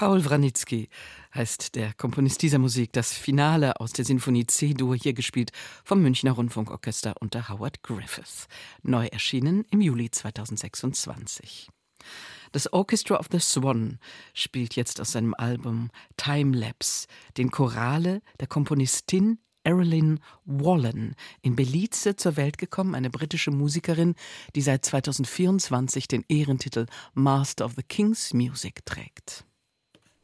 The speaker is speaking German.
Paul Wranitzky heißt der Komponist dieser Musik, das Finale aus der Sinfonie C-Dur, hier gespielt vom Münchner Rundfunkorchester unter Howard Griffith. Neu erschienen im Juli 2026. Das Orchestra of the Swan spielt jetzt aus seinem Album Timelapse den Chorale der Komponistin Erilyn Wallen, in Belize zur Welt gekommen, eine britische Musikerin, die seit 2024 den Ehrentitel Master of the King's Music trägt.